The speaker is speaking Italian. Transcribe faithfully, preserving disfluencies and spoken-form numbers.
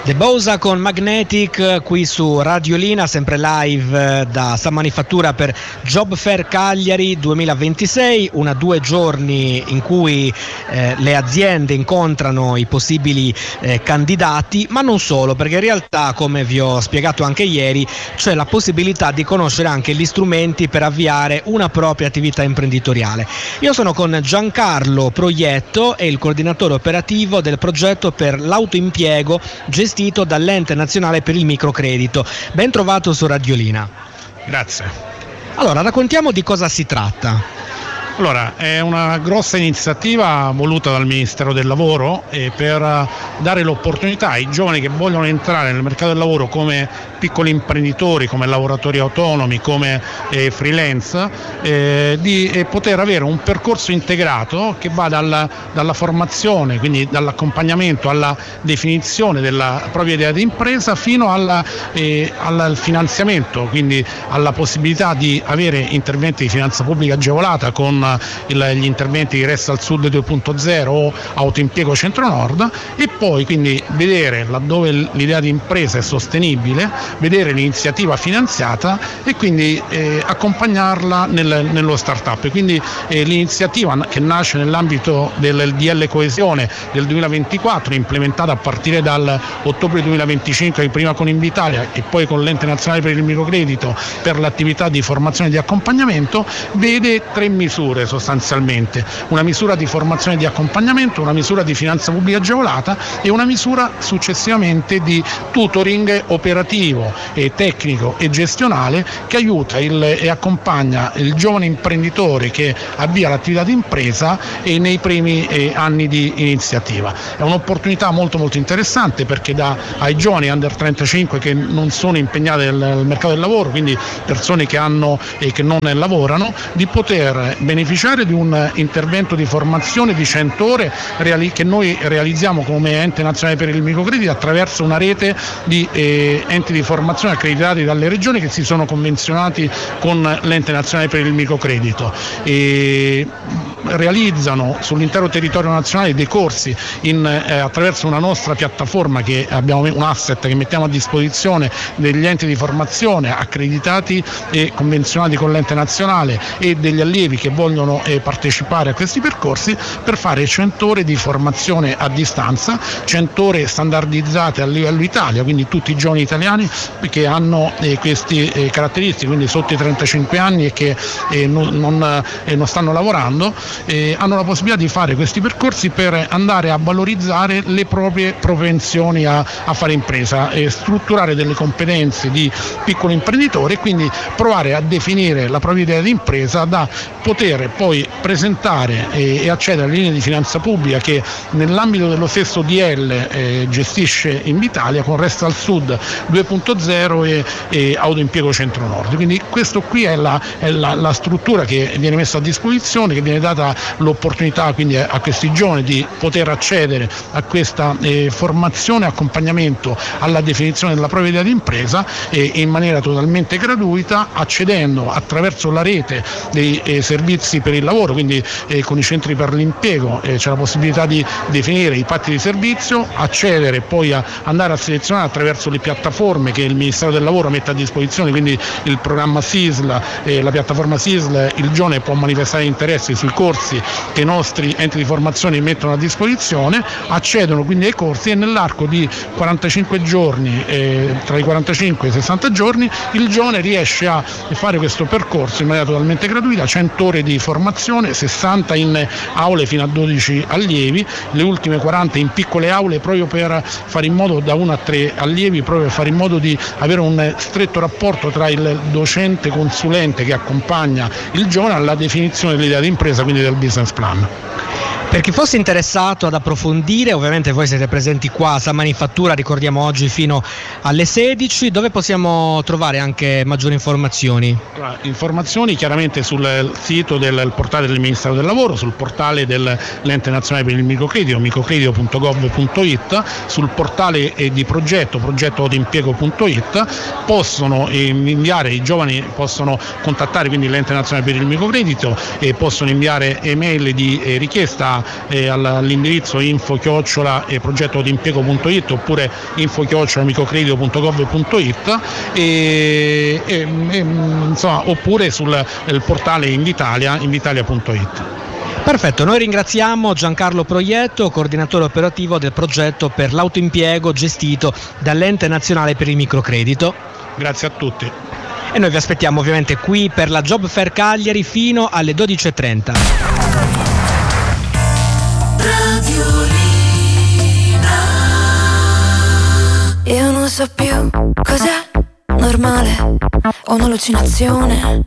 De Bouza con Magnetic qui su Radiolina, sempre live da San Manifattura per Job Fair Cagliari duemilaventisei, una due giorni in cui eh, le aziende incontrano i possibili eh, candidati, ma non solo, perché in realtà, come vi ho spiegato anche ieri, c'è la possibilità di conoscere anche gli strumenti per avviare una propria attività imprenditoriale. Io sono con Giancarlo Proietto, è il coordinatore operativo del progetto per l'autoimpiego gestito dall'Ente Nazionale per il Microcredito. Ben trovato su Radiolina. Grazie. Allora, raccontiamo di cosa si tratta. Allora, è una grossa iniziativa voluta dal Ministero del Lavoro eh, per dare l'opportunità ai giovani che vogliono entrare nel mercato del lavoro come piccoli imprenditori, come lavoratori autonomi, come eh, freelance, eh, di eh, poter avere un percorso integrato che va dalla, dalla formazione, quindi dall'accompagnamento alla definizione della propria idea di impresa fino alla, eh, al finanziamento, quindi alla possibilità di avere interventi di finanza pubblica agevolata con Il, gli interventi di Resta al Sud due punto zero o Autoimpiego Centro-Nord, e poi quindi vedere laddove l'idea di impresa è sostenibile, vedere l'iniziativa finanziata e quindi eh, accompagnarla nel, nello start-up. Quindi eh, l'iniziativa che nasce nell'ambito del D L Coesione del duemilaventiquattro, implementata a partire dal ottobre duemilaventicinque, prima con Invitalia e poi con l'Ente Nazionale per il Microcredito per l'attività di formazione e di accompagnamento, vede tre misure sostanzialmente: una misura di formazione e di accompagnamento, una misura di finanza pubblica agevolata e una misura successivamente di tutoring operativo e tecnico e gestionale che aiuta il, e accompagna il giovane imprenditore che avvia l'attività di impresa e nei primi eh, anni di iniziativa. È un'opportunità molto molto interessante perché dà ai giovani under trentacinque che non sono impegnati nel, nel mercato del lavoro, quindi persone che hanno e che non lavorano, di poter beneficiare beneficiare di un intervento di formazione di cento ore reali- che noi realizziamo come Ente Nazionale per il Microcredito attraverso una rete di eh, enti di formazione accreditati dalle regioni che si sono convenzionati con l'Ente Nazionale per il Microcredito e realizzano sull'intero territorio nazionale dei corsi in, eh, attraverso una nostra piattaforma, che abbiamo un asset che mettiamo a disposizione degli enti di formazione accreditati e convenzionati con l'Ente Nazionale e degli allievi che vogliono eh, partecipare a questi percorsi, per fare cento ore di formazione a distanza, cento ore standardizzate a livello Italia, quindi tutti i giovani italiani che hanno eh, queste eh, caratteristiche, quindi sotto i trentacinque anni e che eh, non, non, eh, non stanno lavorando, eh, hanno la possibilità di fare questi percorsi per andare a valorizzare le proprie propensioni a, a fare impresa e strutturare delle competenze di piccolo imprenditore e quindi provare a definire la propria idea di impresa da poter poi presentare e, e accedere alle linee di finanza pubblica che nell'ambito dello stesso D L eh, gestisce Invitalia con Resta al Sud due punto zero e, e Autoimpiego Centro-Nord. Quindi questo qui è, la, è la, la struttura che viene messa a disposizione, che viene data l'opportunità quindi a, a questi giovani di poter accedere a questa eh, formazione e accompagnamento alla definizione della propria idea di impresa eh, in maniera totalmente gratuita, accedendo attraverso la rete dei eh, servizi per il lavoro, quindi eh, con i centri per l'impiego eh, c'è la possibilità di definire i patti di servizio, accedere poi a andare a selezionare attraverso le piattaforme che il Ministero del Lavoro mette a disposizione, quindi il programma S I S L, eh, la piattaforma S I S L, il giovane può manifestare interessi sui corsi che i nostri enti di formazione mettono a disposizione, accedono quindi ai corsi e nell'arco di quarantacinque giorni, eh, tra i quarantacinque e i sessanta giorni, il giovane riesce a fare questo percorso in maniera totalmente gratuita, cento ore di formazione, sessanta in aule fino a dodici allievi, le ultime quaranta in piccole aule proprio per fare in modo da uno a tre allievi, proprio per fare in modo di avere un stretto rapporto tra il docente consulente che accompagna il giovane alla definizione dell'idea di impresa, quindi del business plan. Per chi fosse interessato ad approfondire, ovviamente voi siete presenti qua a San Manifattura, ricordiamo oggi fino alle sedici, dove possiamo trovare anche maggiori informazioni? Informazioni chiaramente sul sito del portale del Ministero del Lavoro, sul portale dell'Ente Nazionale per il Microcredito, microcredito punto gov punto it, sul portale di progetto, progetto autoimpiego punto it, possono inviare, i giovani possono contattare quindi l'Ente Nazionale per il Microcredito e possono inviare email di richiesta eh, all'indirizzo info chiocciola e progetto d'impiego punto it oppure info chiocciola microcredito punto gov punto it e, e, e, insomma, oppure sul il portale Invitalia, invitalia punto it. Perfetto, noi ringraziamo Giancarlo Proietto, coordinatore operativo del progetto per l'autoimpiego gestito dall'Ente Nazionale per il Microcredito. Grazie a tutti. E noi vi aspettiamo ovviamente qui per la Job Fair Cagliari fino alle dodici e trenta. Io non so più cos'è normale o un'allucinazione.